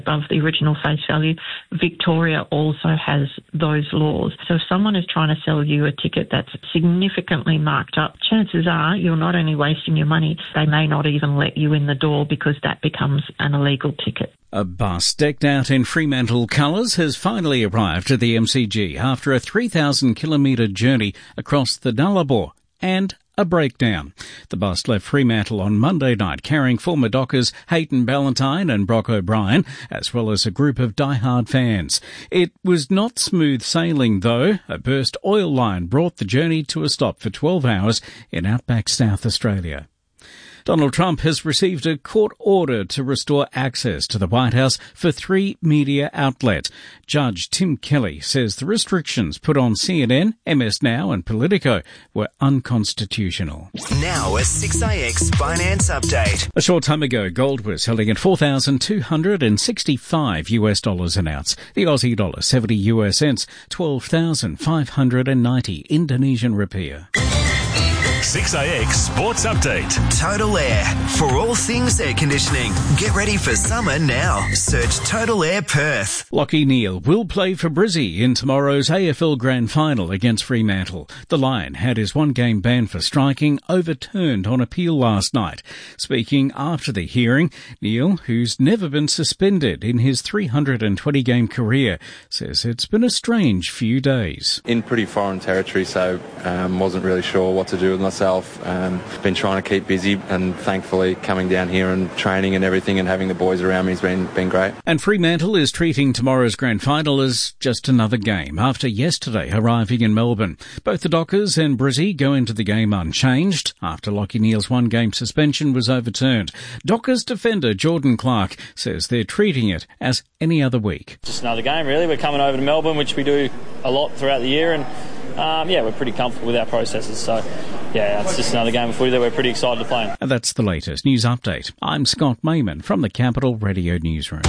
above the original face value. Victoria also has those laws. So if someone is trying to sell you a ticket that's significantly marked up, chances are you're not only wasting your money, they may not even let you in the door because that becomes an illegal ticket. A bus decked out in Fremantle colours has finally arrived at the MCG after a 3,000-kilometre journey across the Nullarbor and a breakdown. The bus left Fremantle on Monday night carrying former Dockers Hayden Ballantyne and Brock O'Brien, as well as a group of diehard fans. It was not smooth sailing, though. A burst oil line brought the journey to a stop for 12 hours in outback South Australia. Donald Trump has received a court order to restore access to the White House for 3 media outlets. Judge Tim Kelly says the restrictions put on CNN, MS Now and Politico were unconstitutional. Now a 6AX Finance Update. A short time ago, gold was selling at $4,265 an ounce. The Aussie dollar 70 US cents, 12,590 Indonesian rupiah. 6AX Sports Update. Total Air. For all things air conditioning. Get ready for summer now. Search Total Air Perth. Lachie Neale will play for Brizzy in tomorrow's AFL Grand Final against Fremantle. The Lion had his one-game ban for striking overturned on appeal last night. Speaking after the hearing, Neale, who's never been suspended in his 320-game career, says it's been a strange few days. In pretty foreign territory, so wasn't really sure what to do with myself. Been trying to keep busy, and thankfully coming down here and training and everything and having the boys around me has been great. And Fremantle is treating tomorrow's grand final as just another game after yesterday arriving in Melbourne. Both the Dockers and Brizzy go into the game unchanged after Lachie Neale's one-game suspension was overturned. Dockers defender Jordan Clark says they're treating it as any other week. Just another game, really. We're coming over to Melbourne, which we do a lot throughout the year, and we're pretty comfortable with our processes. So, it's just another game of footy that we're pretty excited to play in. And that's the latest news update. I'm Scott Mayman from the Capital Radio Newsroom.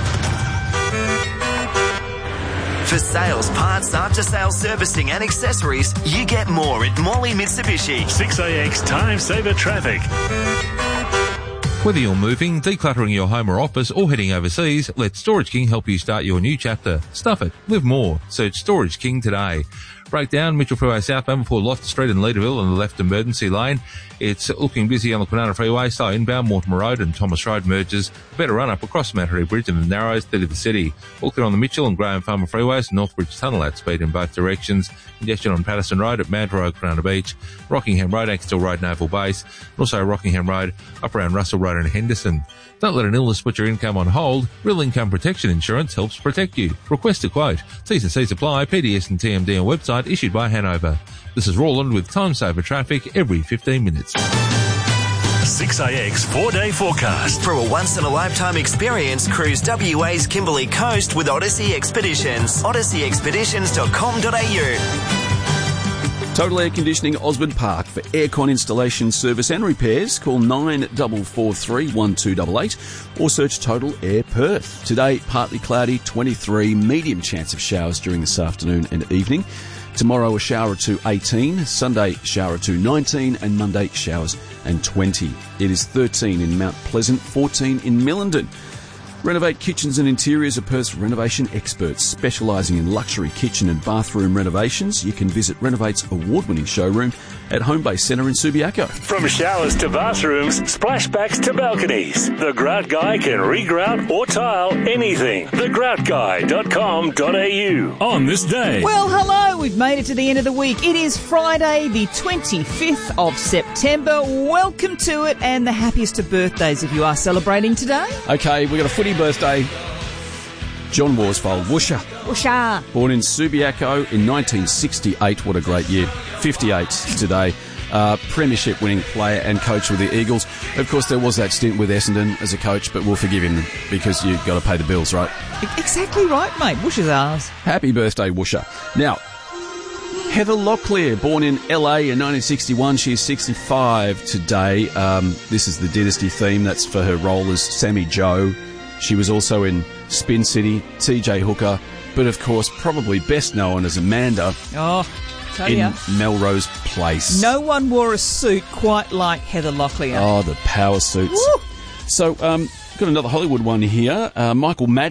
For sales, parts, after-sales servicing and accessories, you get more at Morley Mitsubishi. 6AX Time Saver Traffic. Whether you're moving, decluttering your home or office, or heading overseas, let Storage King help you start your new chapter. Stuff it. Live more. Search Storage King today. Breakdown, Mitchell Freeway southbound before Loftus Street and Leaderville on the left emergency lane. It's looking busy on the Kwinana Freeway, so inbound Mortimer Road and Thomas Road merges. A better run up across the Mount Harry Bridge and the Narrows through the city. All clear on the Mitchell and Graham Farmer Freeways and Northbridge Tunnel at speed in both directions. Congestion on Patterson Road at Mount Road, Kwinana Beach. Rockingham Road, Axtell Road, Naval Base. And also Rockingham Road up around Russell Road and Henderson. Don't let an illness put your income on hold. Real Income Protection Insurance helps protect you. Request a quote. T's and C's apply. PDS and TMD on website issued by Hanover. This is Roland with Time Saver Traffic every 15 minutes. 6AX 4-day forecast. For a once-in-a-lifetime experience, cruise WA's Kimberley Coast with Odyssey Expeditions. odysseyexpeditions.com.au. Total Air Conditioning Osborne Park. For aircon installation, service and repairs, call 9443 1288 or search Total Air Perth. Today, partly cloudy, 23, medium chance of showers during this afternoon and evening. Tomorrow, a shower or two, 18. Sunday, shower or two, 19. And Monday, showers and 20. It is 13 in Mount Pleasant, 14 in Millendon. Renovate Kitchens and Interiors are Perth's renovation experts, specialising in luxury kitchen and bathroom renovations. You can visit Renovate's award-winning showroom at Homebase Centre in Subiaco. From showers to bathrooms, splashbacks to balconies, the Grout Guy can regrout or tile anything. thegroutguy.com.au. On this day. Well, hello, we've made it to the end of the week. It is Friday, the 25th of September. Welcome to it, and the happiest of birthdays if you are celebrating today. Okay, we've got a footy birthday. John Worsfold, Woosha. Woosha. Born in Subiaco in 1968. What a great year. 58 today. Premiership winning player and coach with the Eagles. Of course, there was that stint with Essendon as a coach, but we'll forgive him because you've got to pay the bills, right? Exactly right, mate. Woosha's ours. Happy birthday, Woosha. Now, Heather Locklear, born in LA in 1961. She is 65 today. This is the Dynasty theme. That's for her role as Sammy Jo. She was also in Spin City, TJ Hooker, but of course probably best known as Amanda in Melrose Place. No one wore a suit quite like Heather Locklear. Oh, the power suits. Woo! So, got another Hollywood one here. Michael Madden.